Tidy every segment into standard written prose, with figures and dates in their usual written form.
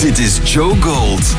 Dit is Joe Gold.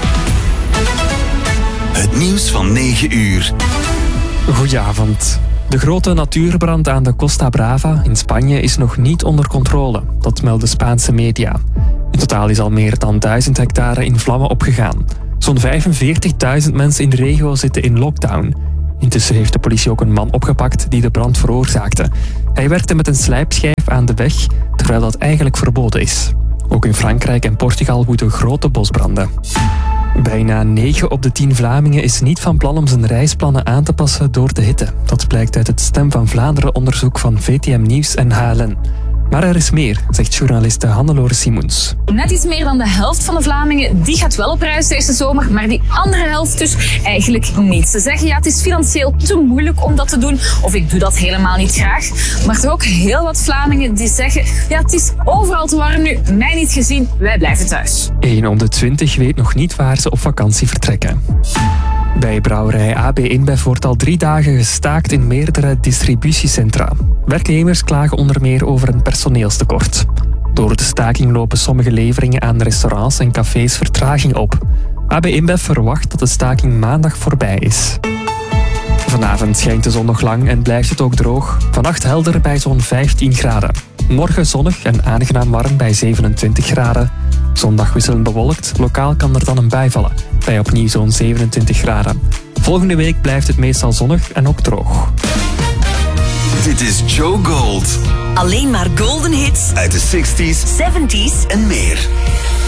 Het nieuws van 9 uur. Goedenavond. De grote natuurbrand aan de Costa Brava in Spanje is nog niet onder controle. Dat melden Spaanse media. In totaal is al meer dan 1000 hectare in vlammen opgegaan. Zo'n 45.000 mensen in de regio zitten in lockdown. Intussen heeft de politie ook een man opgepakt die de brand veroorzaakte. Hij werkte met een slijpschijf aan de weg, terwijl dat eigenlijk verboden is. Ook in Frankrijk en Portugal woeden grote bosbranden. Bijna 9 op de 10 Vlamingen is niet van plan om zijn reisplannen aan te passen door de hitte. Dat blijkt uit het Stem van Vlaanderen onderzoek van VTM Nieuws en HLN. Maar er is meer, zegt journaliste Hannelore Simons. Net iets meer dan de helft van de Vlamingen die gaat wel op reis deze zomer, maar die andere helft dus eigenlijk niet. Ze zeggen ja, het is financieel te moeilijk om dat te doen, of ik doe dat helemaal niet graag. Maar toch ook heel wat Vlamingen die zeggen ja, het is overal te warm nu, mij niet gezien, wij blijven thuis. 1 op de 20 weet nog niet waar ze op vakantie vertrekken. Bij brouwerij AB InBev wordt al 3 dagen gestaakt in meerdere distributiecentra. Werknemers klagen onder meer over een personeelstekort. Door de staking lopen sommige leveringen aan restaurants en cafés vertraging op. AB InBev verwacht dat de staking maandag voorbij is. Vanavond schijnt de zon nog lang en blijft het ook droog. Vannacht helder bij zo'n 15 graden. Morgen zonnig en aangenaam warm bij 27 graden. Zondag wisselend bewolkt, lokaal kan er dan een bui vallen, bij opnieuw zo'n 27 graden. Volgende week blijft het meestal zonnig en ook droog. Dit is Joe Gold. Alleen maar golden hits Uit de 60s, 70s en meer.